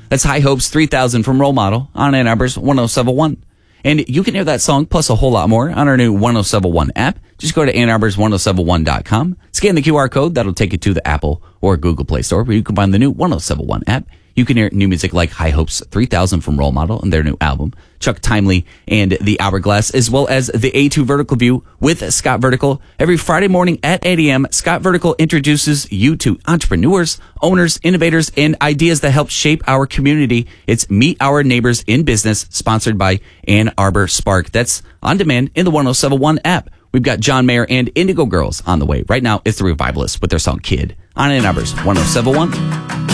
That's High Hopes 3000 from Role Model on Ann Arbor's 1071. And you can hear that song plus a whole lot more on our new 1071 app. Just go to annarbors1071.com, scan the QR code. That'll take you to the Apple or Google Play Store where you can find the new 1071 app. You can hear new music like High Hopes 3000 from Role Model and their new album, Chuck Timely and The Hourglass, as well as the A2 Vertical View with Scott Vertical. Every Friday morning at 8 a.m., Scott Vertical introduces you to entrepreneurs, owners, innovators, and ideas that help shape our community. It's Meet Our Neighbors in Business, sponsored by Ann Arbor Spark. That's on demand in the 1071 app. We've got John Mayer and Indigo Girls on the way. Right now, it's the Revivalists with their song Kid on Ann Arbor's 1071.